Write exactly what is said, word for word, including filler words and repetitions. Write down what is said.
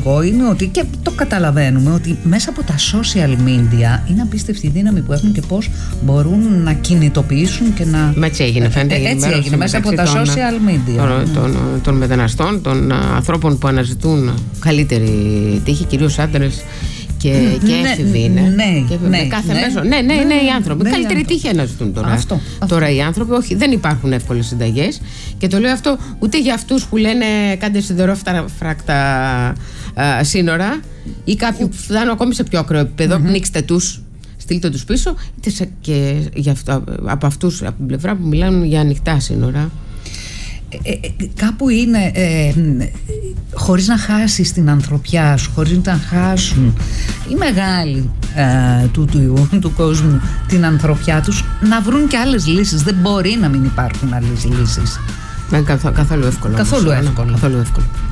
εγώ είναι ότι, και το καταλαβαίνουμε, ότι μέσα από τα social media είναι απίστευτη η δύναμη που έχουν και πώς μπορούν να κινητοποιήσουν και να... Μα έτσι έγινε, φαίνεται. Ε, έτσι έγινε μέσα από τα των, social media. Των, των, των μεταναστών, των ανθρώπων που αναζητούν καλύτερη τύχη, κυρίως άντρες και, mm, και έφηβοι είναι. Ναι, και ναι, με κάθε ναι, μέσο. Ναι, ναι, ναι, ναι, οι άνθρωποι. Ναι, καλύτερη άνθρωποι. τύχη αναζητούν τώρα. Αυτό, τώρα αυτό. οι άνθρωποι, όχι, δεν υπάρχουν εύκολες συνταγές. Και το λέω αυτό ούτε για αυτούς που λένε κάντε σιδερόφρακτα σύνορα ή κάποιοι που φτάνουν ακόμη σε πιο ακραίο επίπεδο, mm-hmm. πνίξτε τους, στείλτε τους πίσω, είτε σε, και για αυτό, από αυτούς από την πλευρά που μιλάνε για ανοιχτά σύνορα. Ε, ε, κάπου είναι ε, χωρίς να χάσεις την ανθρωπιά σου, χωρίς να χάσουν οι μεγάλοι ε, του, του, του κόσμου την ανθρωπιά τους, να βρουν και άλλες λύσεις. Δεν μπορεί να μην υπάρχουν άλλες λύσεις. Δεν είναι καθόλου εύκολο. Καθόλου όμως, εύκολο. Καθόλου εύκολο.